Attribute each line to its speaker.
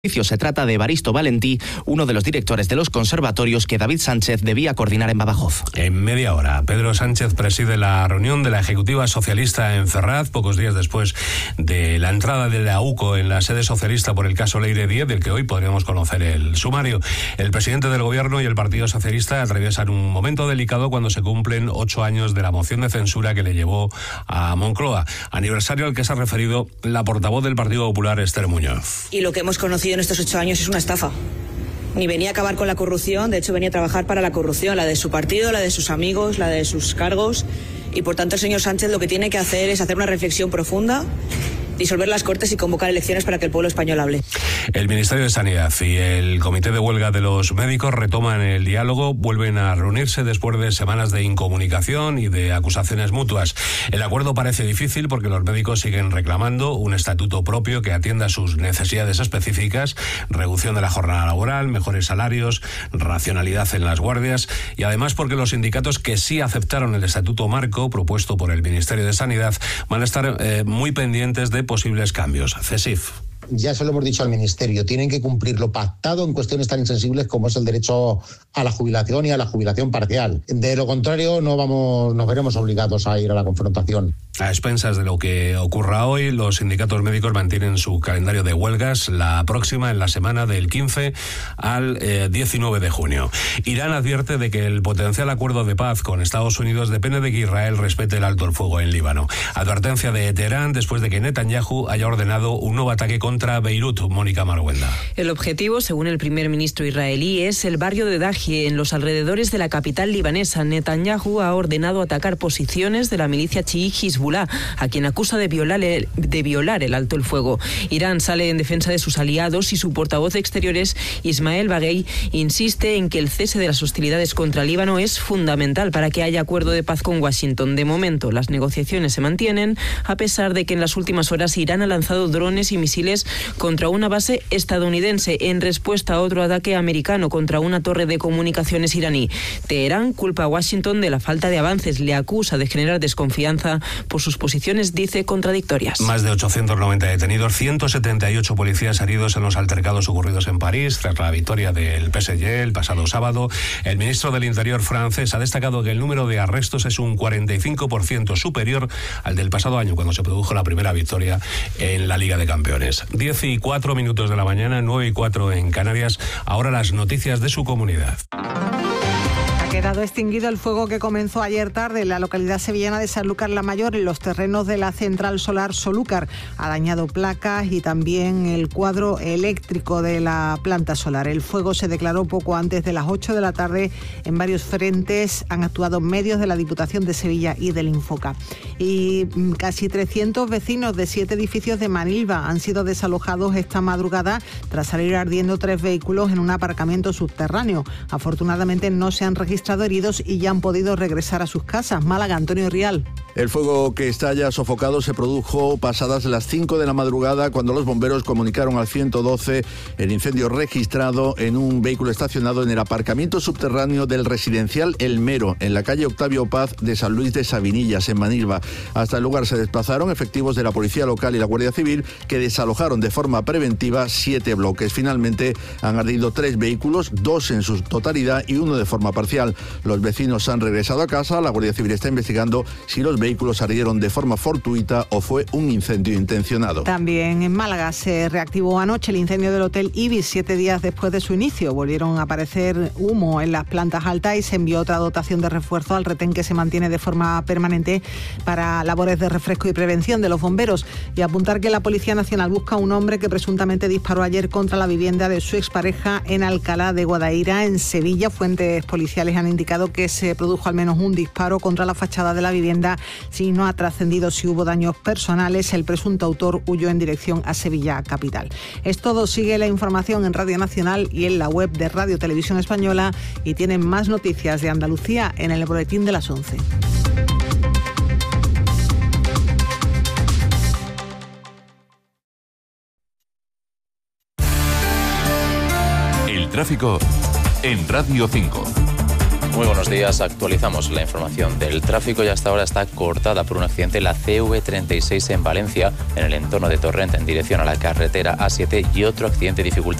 Speaker 1: Se trata de Evaristo Valentí, uno de los directores de los conservatorios que David Sánchez debía coordinar en Badajoz.
Speaker 2: En media hora, Pedro Sánchez preside la reunión de la Ejecutiva Socialista en Ferraz, pocos días después de la entrada de la UCO en la sede socialista por el caso Leire 10, del que hoy podríamos conocer el sumario. El presidente del Gobierno y el Partido Socialista atraviesan un momento delicado cuando se cumplen 8 años de la moción de censura que le llevó a Moncloa, aniversario al que se ha referido la portavoz del Partido Popular, Esther Muñoz.
Speaker 3: Y lo que hemos conocido en estos 8 años es una estafa. Ni venía a acabar con la corrupción, de hecho venía a trabajar para la corrupción, la de su partido, la de sus amigos, la de sus cargos. Y por tanto el señor Sánchez lo que tiene que hacer es hacer una reflexión profunda, disolver las Cortes y convocar elecciones para que el pueblo español hable.
Speaker 2: El Ministerio de Sanidad y el Comité de Huelga de los Médicos retoman el diálogo, vuelven a reunirse después de semanas de incomunicación y de acusaciones mutuas. El acuerdo parece difícil porque los médicos siguen reclamando un estatuto propio que atienda sus necesidades específicas, reducción de la jornada laboral, mejores salarios, racionalidad en las guardias y además porque los sindicatos que sí aceptaron el estatuto marco propuesto por el Ministerio de Sanidad van a estar muy pendientes de posibles cambios. CESIF.
Speaker 4: Ya se lo hemos dicho al Ministerio, tienen que cumplir lo pactado en cuestiones tan insensibles como es el derecho a la jubilación y a la jubilación parcial. De lo contrario, nos veremos obligados a ir a la confrontación.
Speaker 2: A expensas de lo que ocurra hoy, los sindicatos médicos mantienen su calendario de huelgas, la próxima en la semana del 15 al 19 de junio. Irán advierte de que el potencial acuerdo de paz con Estados Unidos depende de que Israel respete el alto el fuego en Líbano. Advertencia de Teherán después de que Netanyahu haya ordenado un nuevo ataque contra Beirut. Mónica Marguenda.
Speaker 5: El objetivo, según el primer ministro israelí, es el barrio de Dahi, en los alrededores de la capital libanesa. Netanyahu ha ordenado atacar posiciones de la milicia chií Hezbollah, a quien acusa de violar el alto el fuego. Irán sale en defensa de sus aliados y su portavoz de Exteriores, Ismael Baghei, insiste en que el cese de las hostilidades contra Líbano es fundamental para que haya acuerdo de paz con Washington. De momento, las negociaciones se mantienen, a pesar de que en las últimas horas Irán ha lanzado drones y misiles contra una base estadounidense en respuesta a otro ataque americano contra una torre de comunicaciones iraní. Teherán culpa a Washington de la falta de avances, le acusa de generar desconfianza por sus posiciones, dice, contradictorias.
Speaker 2: Más de 890 detenidos, 178 policías heridos en los altercados ocurridos en París tras la victoria del PSG el pasado sábado. El ministro del Interior francés ha destacado que el número de arrestos es un 45% superior al del pasado año, cuando se produjo la primera victoria en la Liga de Campeones. 10:04 de la mañana, 9:04 en Canarias. Ahora las noticias de su comunidad.
Speaker 6: Ha quedado extinguido el fuego que comenzó ayer tarde en la localidad sevillana de Sanlúcar la Mayor, en los terrenos de la central solar Solúcar. Ha dañado placas y también el cuadro eléctrico de la planta solar. El fuego se declaró poco antes de las 8 de la tarde en varios frentes. Han actuado medios de la Diputación de Sevilla y del Infoca. Y casi 300 vecinos de 7 edificios de Manilva han sido desalojados esta madrugada tras salir ardiendo 3 vehículos en un aparcamiento subterráneo. Afortunadamente no se han registrado heridos y ya han podido regresar a sus casas. Málaga, Antonio Rial.
Speaker 7: El fuego que está ya sofocado se produjo pasadas las 5 de la madrugada cuando los bomberos comunicaron al 112 el incendio registrado en un vehículo estacionado en el aparcamiento subterráneo del residencial El Mero, en la calle Octavio Paz de San Luis de Sabinillas, en Manilva. Hasta el lugar se desplazaron efectivos de la Policía Local y la Guardia Civil, que desalojaron de forma preventiva 7 bloques. Finalmente han ardido 3 vehículos, 2 en su totalidad y 1 de forma parcial. Los vecinos han regresado a casa. La Guardia Civil está investigando si los vehículos ardieron de forma fortuita o fue un incendio intencionado.
Speaker 6: También en Málaga se reactivó anoche el incendio del Hotel Ibis 7 días después de su inicio. Volvieron a aparecer humo en las plantas altas y se envió otra dotación de refuerzo al retén que se mantiene de forma permanente para labores de refresco y prevención de los bomberos. Y apuntar que la Policía Nacional busca a un hombre que presuntamente disparó ayer contra la vivienda de su expareja en Alcalá de Guadaira, en Sevilla. Fuentes policiales han indicado que se produjo al menos un disparo contra la fachada de la vivienda. Si no ha trascendido si hubo daños personales, el presunto autor huyó en dirección a Sevilla capital. Es todo. Sigue la información en Radio Nacional y en la web de Radio Televisión Española, y tienen más noticias de Andalucía en el boletín de las 11.
Speaker 8: El tráfico en Radio 5. Muy buenos días, actualizamos la información del tráfico y hasta ahora está cortada por un accidente la CV36 en Valencia, en el entorno de Torrent en dirección a la carretera A7 y otro accidente dificulta